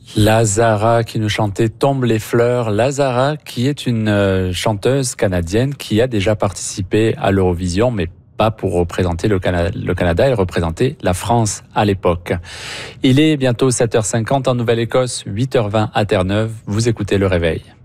Lazara qui nous chantait Tombe les fleurs. Lazara qui est une chanteuse canadienne qui a déjà participé à l'Eurovision, mais pas pour représenter le Canada, elle représentait la France à l'époque. Il est bientôt 7h50 en Nouvelle-Écosse, 8h20 à Terre-Neuve. Vous écoutez Le Réveil.